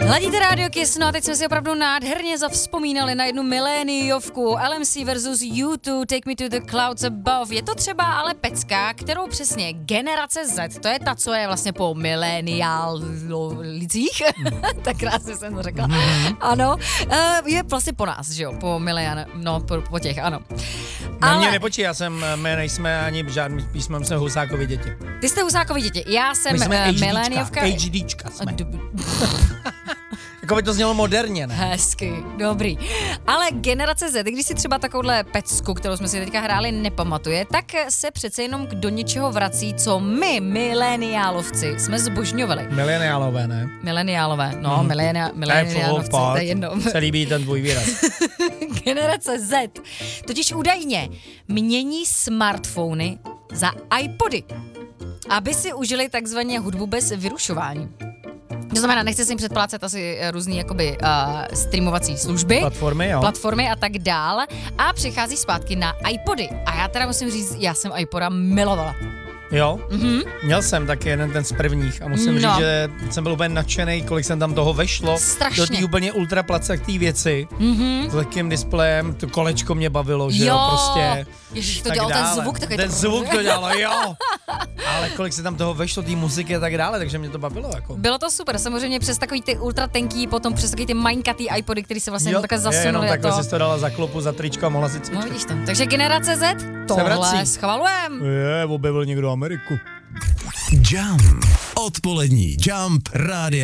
Ladíte Rádio Kiss, no a teď jsme si opravdu nádherně zavzpomínali na jednu miléniovku LMC versus U2, Take Me to the Clouds Above. Je to třeba ale pecka, kterou přesně generace Z, to je ta, co je vlastně po mileniállicích, tak krásně jsem to řekla, ano, je vlastně po nás, že jo, po po těch, ano. Na mě nepočí, my nejsme ani žádný písmem, jsme Husákovi děti. Ty jste Husákovi děti, já jsem miléniovka. HDčka jsme. Jako by to znělo moderně, ne? Hezky, dobrý. Ale generace Z, když si třeba takovouhle pecku, kterou jsme si teďka hráli, nepamatuje, tak se přece jenom do něčeho vrací, co my, mileniálovci, jsme zbožňovali. Mileniálové, ne? Mileniálové, no, mileniálovci, to je jedno. Se líbí ten tvůj výraz. Generace Z totiž údajně mění smartfony za iPody, aby si užili takzvaně hudbu bez vyrušování. To znamená, nechce si jim předplácet asi různý jakoby streamovací služby, platformy a tak dál a přichází zpátky na iPody. A já teda musím říct, já jsem iPoda milovala. Jo? Měl jsem taky jeden ten z prvních a musím říct, že jsem byl úplně nadšenej, kolik jsem tam toho vešlo. Strašně. Do té úplně ultraplacatý věci. S lehkým displejem, to kolečko mě bavilo, že jo, prostě. Ježiš, to dělal ten zvuk, takový ten zvuk to dělalo, jo. Ale kolik se tam toho vešlo, té muziky a tak dále, takže mě to bavilo jako. Bylo to super, samozřejmě přes takový ty ultratenký, potom přes takový ty maňkatý iPody, který se vlastně takhle zasunuli. Jo, takhle jsi to dala za klopu, za tričko a mohla si cvičit. No vidíš to. Takže generace Z, tohle schvalujem. Objevil někdo Ameriku. Jump. Odpolední Jump Rádia.